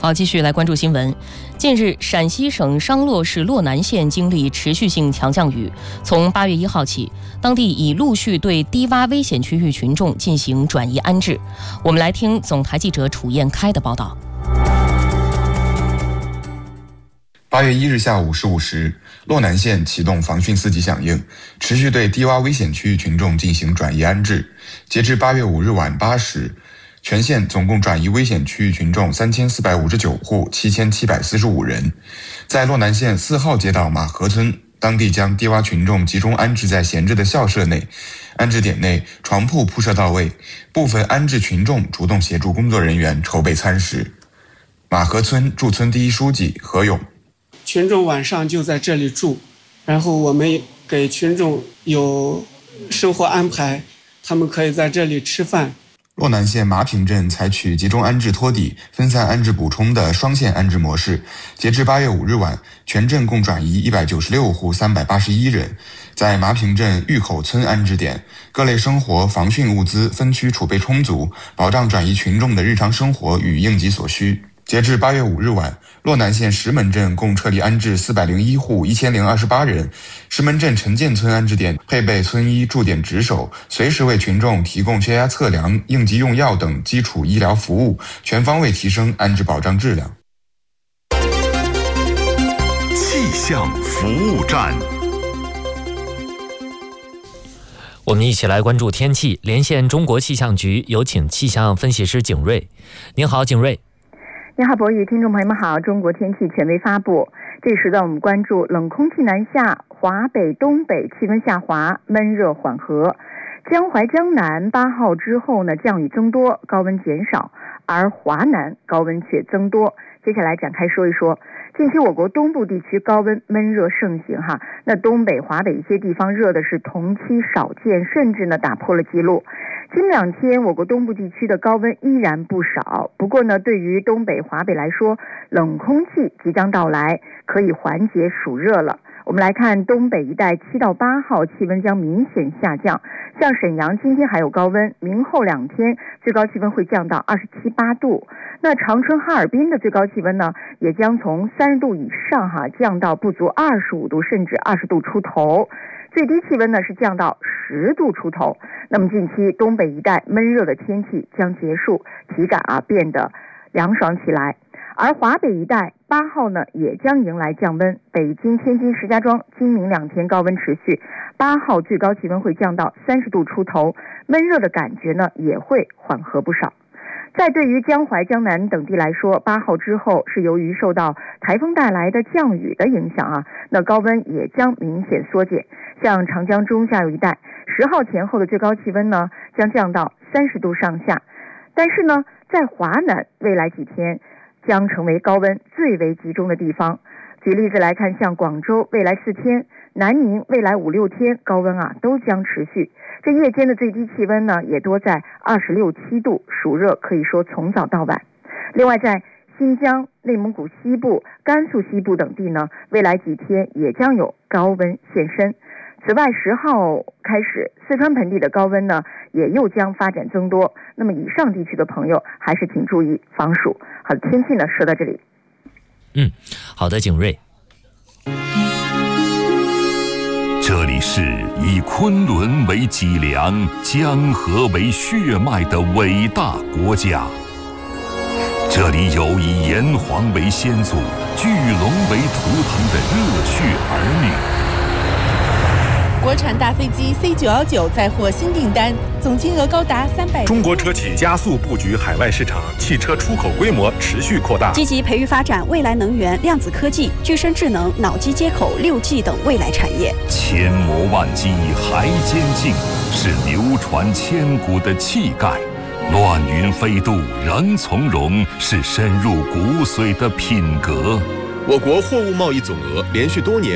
好，继续来关注新闻。近日，陕西省商洛市洛南县经历持续性强降雨，从8月1号起，当地已陆续对低洼危险区域群众进行转移安置。我们来听总台记者楚燕开的报道。 8月1日下午15时，洛南县启动防汛4级响应，持续对低洼危险区域群众进行转移安置。截至8月5日晚8时，全县总共转移危险区域群众3459户7745人。在洛南县4号街道马河村，当地将低洼群众集中安置在闲置的校舍内，安置点内床铺铺设到位，部分安置群众主动协助工作人员筹备餐食。马河村驻村第一书记何勇： 群众晚上就在这里住，然后我们给群众有生活安排，他们可以在这里吃饭。 洛南县麻坪镇采取集中安置托底、分散安置补充的双线安置模式。截至8月5日晚，全镇共转移196户381人。在麻坪镇峪口村安置点，各类生活防汛物资分区储备充足，保障转移群众的日常生活与应急所需。截至8月5日晚，洛南县石门镇共撤离安置401户1028人。石门镇陈建村安置点配备村医驻点值守，随时为群众提供血压测量、应急用药等基础医疗服务，全方位提升安置保障质量。 气象服务站， 我们一起来关注天气，连线中国气象局，有请气象分析师景瑞。您好，景瑞。 你好，博宇，听众朋友们好。中国天气权威发布，这时段我们关注冷空气南下，华北、东北气温下滑，闷热缓和。江淮、江南8号之后呢，降雨增多，高温减少，而华南高温却增多。接下来展开说一说，近期我国东部地区高温闷热盛行哈，那东北、华北一些地方热的是同期少见，甚至呢打破了记录。今2天我国东部地区的高温依然不少，不过呢，对于东北、华北来说，冷空气即将到来，可以缓解暑热了。我们来看东北一带7到8号气温将明显下降，像沈阳今天还有高温，明后2天最高气温会降到27、8度。那长春、哈尔滨的最高气温呢，也将从30度以上降到不足25度，甚至20度出头。最低气温呢是降到10度出头。那么近期东北一带闷热的天气将结束，体感变得凉爽起来。而华北一带8号呢也将迎来降温，北京、天津、石家庄今明2天高温持续，8号最高气温会降到30度出头，闷热的感觉呢也会缓和不少。在对于江淮、江南等地来说，8号之后是由于受到台风带来的降雨的影响那高温也将明显缩减。像长江中下游一带10号前后的最高气温呢将降到30度上下，但是呢在华南未来几天将成为高温最为集中的地方。举例子来看，像广州未来4天，南宁未来5、6天高温都将持续。这夜间的最低气温呢也多在26、7度，暑热可以说从早到晚。另外在新疆、内蒙古西部、甘肃西部等地呢，未来几天也将有高温现身。此外10号开始，四川盆地的高温呢也又将发展增多，那么以上地区的朋友还是请注意防暑。好的，天气呢说到这里。 好的，景瑞。 这里是以昆仑为脊梁、江河为血脉的伟大国家，这里有以炎黄为先祖、巨龙为图腾的热血儿女。 国产大飞机 C919 再获新订单，总金额高达300。 中国车企加速布局海外市场，汽车出口规模持续扩大， 积极培育发展未来能源、量子科技、具身智能、脑机接口、6G 等未来产业。 千磨万击还坚劲，是流传千古的气概；乱云飞渡仍从容，是深入骨髓的品格。 我国货物贸易总额连续多年